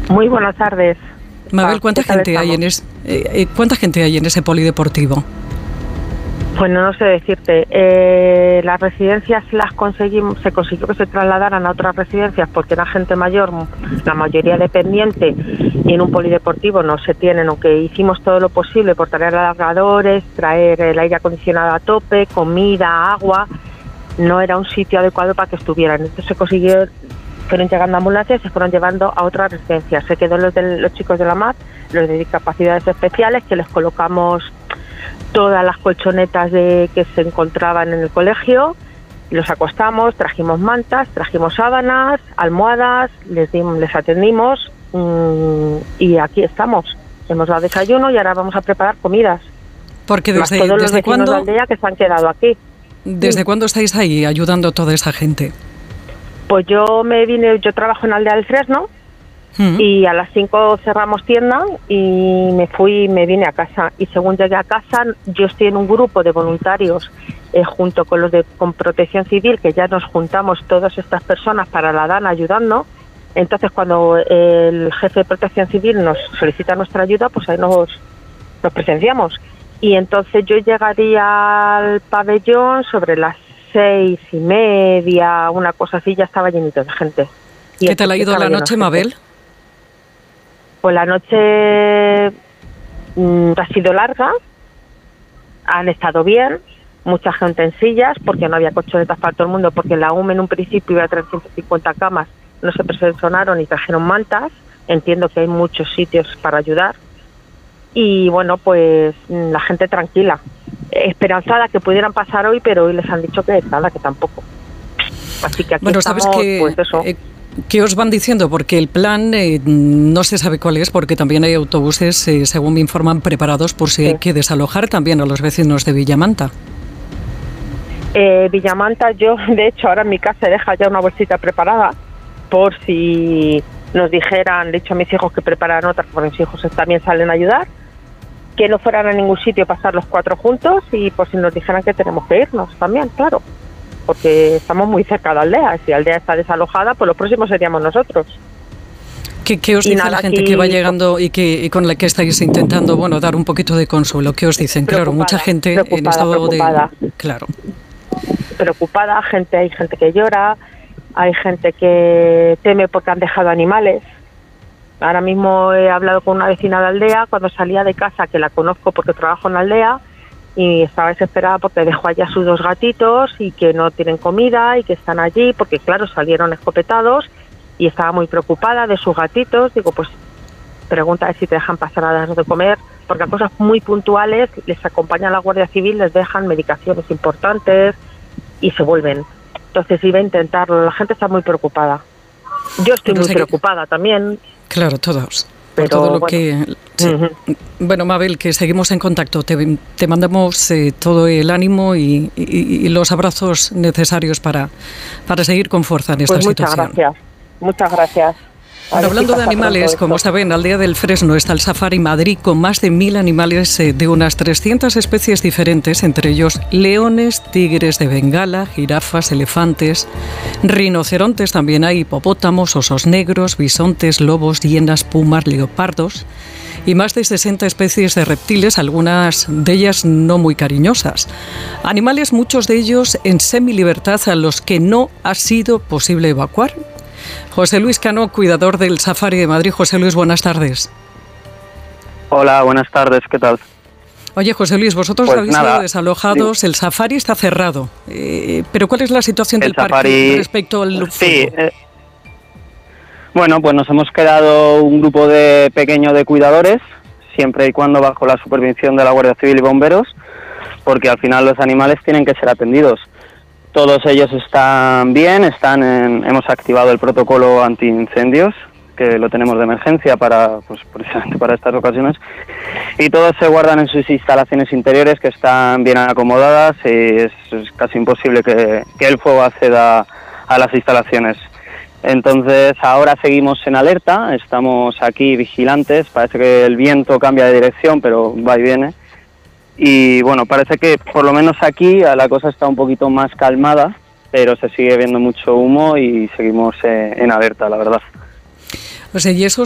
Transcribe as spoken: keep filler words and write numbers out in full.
Muy buenas tardes. Mabel, ¿cuánta gente hay en es, eh, cuánta gente hay en ese polideportivo? Pues no, no sé decirte. Eh, las residencias las conseguimos, se consiguió que se trasladaran a otras residencias porque era gente mayor, la mayoría dependiente, y en un polideportivo no se tienen, aunque hicimos todo lo posible por traer alargadores, traer el aire acondicionado a tope, comida, agua. No era un sitio adecuado para que estuvieran. Entonces se consiguió, fueron llegando ambulancias y se fueron llevando a otras residencias. Se quedó los, de, los chicos de la M A D, los de discapacidades especiales, que les colocamos todas las colchonetas de, que se encontraban en el colegio, los acostamos, trajimos mantas, trajimos sábanas, almohadas, les, dimos, les atendimos mmm, y aquí estamos. Hemos dado desayuno y ahora vamos a preparar comidas. Porque desde, más todos los ¿desde vecinos cuándo, de aldea que se han quedado aquí. ¿Desde sí. cuándo estáis ahí ayudando a toda esa gente? Pues yo me vine, yo trabajo en Aldea del Fresno, uh-huh. y a las cinco cerramos tienda y me fui, me vine a casa. Y según llegué a casa, yo estoy en un grupo de voluntarios eh, junto con los de con Protección Civil, que ya nos juntamos todas estas personas para la DANA ayudando. Entonces, cuando el jefe de Protección Civil nos solicita nuestra ayuda, pues ahí nos, nos presenciamos. Y entonces yo llegaría al pabellón sobre las seis y media, una cosa así, ya estaba llenito de gente. Y ¿Qué tal ha ido la noche, Mabel? Pues la noche mmm, ha sido larga, han estado bien, mucha gente en sillas, porque no había colchonetas para todo el mundo, porque la U M en un principio iba a traer ciento cincuenta camas, no se personaron y trajeron mantas. Entiendo que hay muchos sitios para ayudar. Y bueno, pues la gente tranquila, esperanzada que pudieran pasar hoy, pero hoy les han dicho que nada, que tampoco. Así que aquí bueno, estamos, ¿sabes qué, pues eso. Eh, ¿Qué os van diciendo? Porque el plan eh, no se sabe cuál es, porque también hay autobuses, eh, según me informan, preparados por si sí. hay que desalojar también a los vecinos de Villamanta. Eh, Villamanta, yo de hecho ahora en mi casa deja ya una bolsita preparada por si nos dijeran, le he dicho a mis hijos que prepararan otras, porque mis hijos también salen a ayudar, que no fueran a ningún sitio a pasar los cuatro juntos y por si nos dijeran que tenemos que irnos también, claro, porque estamos muy cerca de Aldea. Si Aldea está desalojada, pues los próximos seríamos nosotros. ¿Qué, qué os y dice nada, la gente aquí, que va llegando y, que, y con la que estáis intentando, bueno, dar un poquito de consuelo? ¿Qué os dicen? Claro, mucha gente en estado preocupada. de... Claro. Preocupada, gente, hay gente que llora, hay gente que teme porque han dejado animales. Ahora mismo he hablado con una vecina de Aldea cuando salía de casa, que la conozco porque trabajo en Aldea, y estaba desesperada porque dejó allá sus dos gatitos y que no tienen comida y que están allí porque, claro, salieron escopetados y estaba muy preocupada de sus gatitos. Digo, pues pregunta si te dejan pasar a darnos de comer, porque a cosas muy puntuales les acompaña la Guardia Civil, les dejan medicaciones importantes y se vuelven. Entonces iba a intentarlo, la gente está muy preocupada. Yo estoy muy preocupada también. Claro, todos. Por Pero, todo lo bueno. que... Sí. Uh-huh. Bueno, Mabel, que seguimos en contacto. Te, te mandamos eh, todo el ánimo y, y, y los abrazos necesarios para, para seguir con fuerza en esta pues muchas situación. Muchas gracias. Muchas gracias. Bueno, hablando de animales, como saben, Aldea del Fresno está el Safari Madrid con más de mil animales eh, de unas trescientas especies diferentes, entre ellos leones, tigres de Bengala, jirafas, elefantes, rinocerontes, también hay hipopótamos, osos negros, bisontes, lobos, hienas, pumas, leopardos y más de sesenta especies de reptiles, algunas de ellas no muy cariñosas. Animales, muchos de ellos en semilibertad, a los que no ha sido posible evacuar. José Luis Cano, cuidador del Safari de Madrid. José Luis, buenas tardes. Hola, buenas tardes, ¿qué tal? Oye, José Luis, vosotros pues habéis nada, sido desalojados, sí. El Safari está cerrado, eh, pero ¿cuál es la situación el del safari, parque respecto al fuego? Sí, eh, bueno, pues nos hemos quedado un grupo de pequeño de cuidadores, siempre y cuando bajo la supervisión de la Guardia Civil y bomberos, porque al final los animales tienen que ser atendidos. Todos ellos están bien, están en, hemos activado el protocolo antiincendios, que lo tenemos de emergencia para, pues, precisamente para estas ocasiones, y todos se guardan en sus instalaciones interiores, que están bien acomodadas, y es, es casi imposible que, que el fuego acceda a las instalaciones. Entonces ahora seguimos en alerta, estamos aquí vigilantes, parece que el viento cambia de dirección, pero va y viene. Y bueno, parece que por lo menos aquí la cosa está un poquito más calmada, pero se sigue viendo mucho humo y seguimos eh, en alerta, la verdad. O sea, y eso